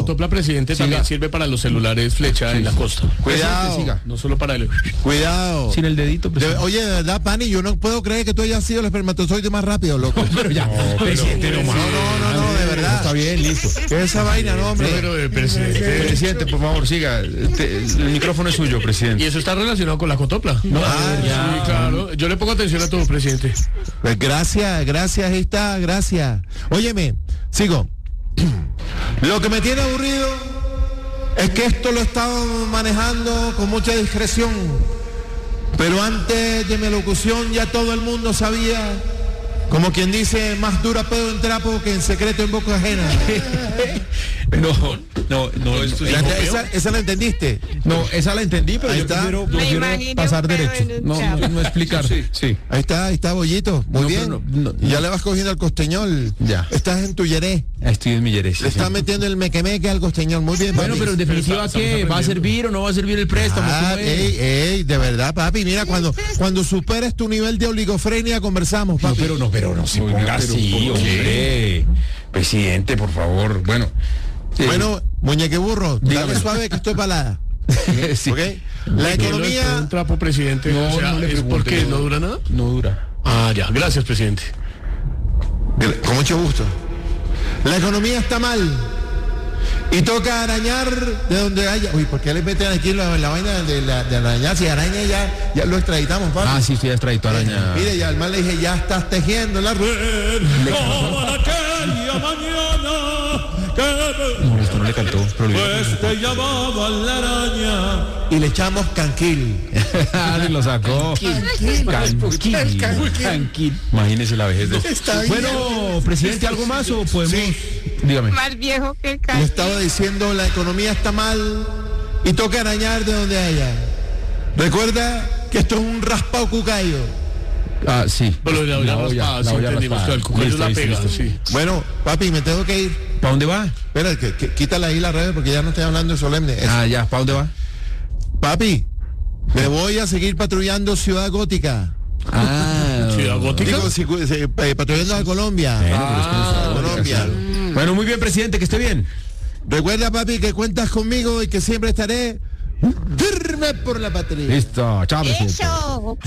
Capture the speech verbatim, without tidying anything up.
cotopla, presidente, siga. También sirve para los celulares flecha sí, en la costa. Cuidado. Siga. No solo para el... Cuidado. Sin el dedito, presidente. De, oye, de verdad, Pani, yo no puedo creer que tú hayas sido el espermatozoide más rápido, loco. No, pero ya. No, pero, presidente, no, no, no, no, de verdad. Está bien, listo. ¿Qué es esa vaina, no, hombre? Pero, eh, presidente. Presidente, por favor, siga. Te, el micrófono es suyo, presidente. Y eso está relacionado con la cotopla. No, ah, ya. Sí, claro. Yo le pongo atención a todo, presidente. Pues gracias, gracias, ahí está, gracias. Óyeme, sigo. Lo que me tiene aburrido es que esto lo he estado manejando con mucha discreción, pero antes de mi locución ya todo el mundo sabía, como quien dice, más dura pedo en trapo que en secreto en boca ajena. No, no, no. Esto ¿La, esa, ¿Esa la entendiste? No, esa la entendí, pero ahí yo está. prefiero, prefiero pasar derecho. No, no, no explicar. Sí, sí. Ahí está, ahí está, Bollito. Muy no, bien. No, no, y ya le vas cogiendo al costeñol. Ya. Estás en tu yeré. Estoy en mi yeré. Sí, le sí. estás metiendo el mequemeque al costeñol. Muy bien, bueno, papi. pero en definitiva, ¿qué? ¿Va a servir o no va a servir el préstamo? Ah, ey, ey, de verdad, papi. Mira, cuando, cuando superes tu nivel de oligofrenia, conversamos, papi. No, pero no, pero no se ponga así, hombre. Presidente, por favor. Bueno. Sí. Bueno, muñeque burro, dígame. Dale suave que estoy palada. Sí. ¿Okay? La economía... Un trapo, presidente. No, o sea, no le ¿es ¿Por qué? ¿No dura nada? No dura. Ah, ya. Gracias, presidente. Con mucho gusto. La economía está mal. Y toca arañar de donde haya... Uy, ¿por qué le meten aquí la, la vaina de, la, de arañar? Si araña ya, ya lo extraditamos, papi. Ah, sí, sí, ya extraditó araña. Eh, mire, ya al mal le dije, ya estás tejiendo la red. Como aquella mañana que... No, esto no le cantó. Pues te llamaba la araña. Y le echamos canquil. Se lo sacó. Canquil. Canquil. Imagínese la vejez de... Bueno, presidente, ¿algo más o podemos...? Sí. Dígame. Más viejo que el Le estaba diciendo, la economía está mal y toca arañar de donde haya. Recuerda que esto es un raspado cucayo. Ah, sí. Pero la olla raspada, sí, entendimos que el cucayo la pega, sí. Bueno, papi, me tengo que ir. ¿Para dónde va? Espera, que, que, quítale ahí la red porque ya no estoy hablando de solemne. Eso. Ah, ya, ¿para dónde va? Papi, me voy a seguir patrullando Ciudad Gótica. Ah, Ciudad Gótica. Digo, si, si, eh, patrullando a Colombia. Bueno, ah, Colombia. Mm. Bueno, muy bien, presidente, que esté bien. Recuerda, papi, que cuentas conmigo y que siempre estaré firme por la patria. Listo, chao, presidente. Eso.